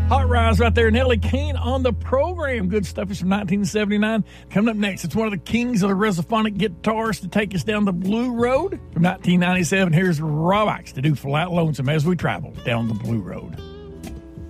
Hot Rise right there. Nellie Keene on the program. Good stuff is from 1979. Coming up next, it's one of the kings of the Resophonic guitars to take us down the Blue Road. From 1997, here's Rob Ickes to do Flat Lonesome as we travel down the Blue Road.